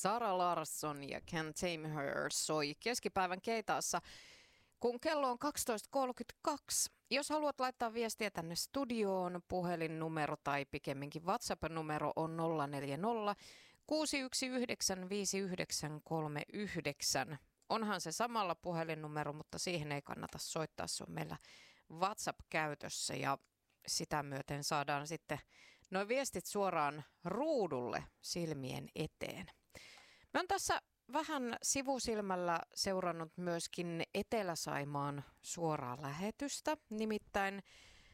Sara Larsson ja Can't Tame Her soi keskipäivän keitaassa, kun kello on 12.32. Jos haluat laittaa viestiä tänne studioon, puhelinnumero tai pikemminkin WhatsApp-numero on 040 619 5939. Onhan se samalla puhelinnumero, mutta siihen ei kannata soittaa. Se on meillä WhatsApp-käytössä ja sitä myöten saadaan sitten nuo viestit suoraan ruudulle silmien eteen. Mä oon tässä vähän sivusilmällä seurannut myöskin Etelä-Saimaan suoraa lähetystä. Nimittäin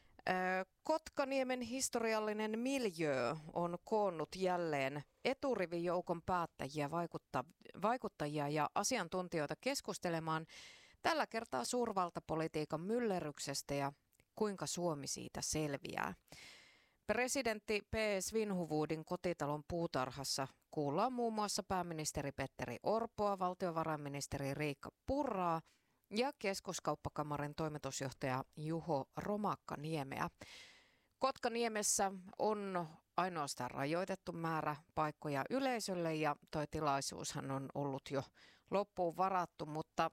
Kotkaniemen historiallinen miljöö on koonnut jälleen eturivijoukon päättäjiä, vaikuttajia ja asiantuntijoita keskustelemaan tällä kertaa suurvaltapolitiikan myllerryksestä ja kuinka Suomi siitä selviää. Presidentti P.S. Svinhufvudin kotitalon puutarhassa kuullaan muun muassa pääministeri Petteri Orpoa, valtiovarainministeri Riikka Purraa ja Keskuskauppakamarin toimitusjohtaja Juho Romakkaniemeä. Kotkaniemessä on ainoastaan rajoitettu määrä paikkoja yleisölle ja tuo tilaisuushan on ollut jo loppuun varattu, mutta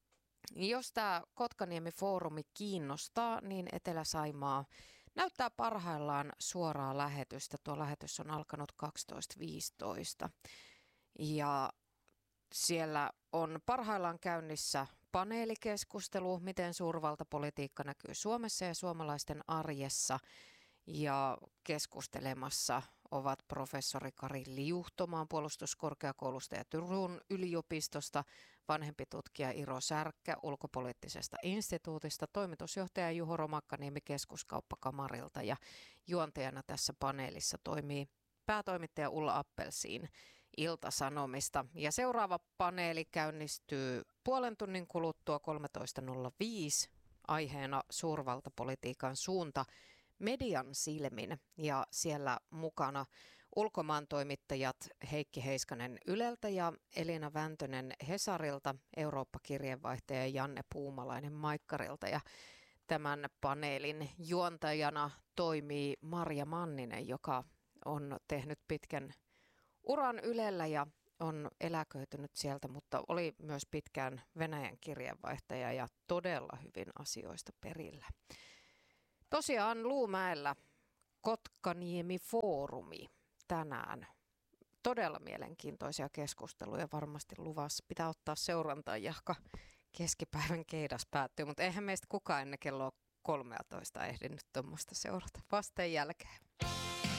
jos tämä Kotkaniemi-foorumi kiinnostaa, niin Etelä-Saimaa näyttää parhaillaan suoraa lähetystä. Tuo lähetys on alkanut 12.15 ja siellä on parhaillaan käynnissä paneelikeskustelu, miten suurvaltapolitiikka näkyy Suomessa ja suomalaisten arjessa. Ja keskustelemassa ovat professori Kari Liuhto Maanpuolustuskorkeakoulusta ja Turun yliopistosta, vanhempi tutkija Iro Särkkä Ulkopoliittisesta instituutista, toimitusjohtaja Juho Romakkaniemi Keskuskauppakamarilta ja juontajana tässä paneelissa toimii päätoimittaja Ulla Appelsiin Ilta-Sanomista. Ja seuraava paneeli käynnistyy puolen tunnin kuluttua 13.05 aiheena suurvaltapolitiikan suunta median silmin ja siellä mukana ulkomaan toimittajat Heikki Heiskanen Yleltä ja Elina Väntönen Hesarilta, Eurooppa-kirjeenvaihtaja Janne Puumalainen Maikkarilta ja tämän paneelin juontajana toimii Marja Manninen, joka on tehnyt pitkän uran Ylellä ja on eläköitynyt sieltä, mutta oli myös pitkään Venäjän kirjeenvaihtaja ja todella hyvin asioista perillä. Tosiaan Luumäellä Kotkaniemi-foorumi tänään. Todella mielenkiintoisia keskusteluja varmasti luvassa. Pitää ottaa seurantaan, jahka keskipäivän keidas päättyy, mutta eihän meistä kukaan ennen kello 13 ehdinyt tuommoista seurata vasteen jälkeen.